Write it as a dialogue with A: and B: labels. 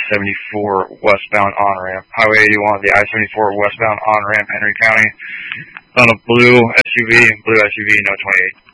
A: I-74 westbound on-ramp. Highway 81, the I-74 westbound on-ramp, Henry County. On a blue SUV, no 28.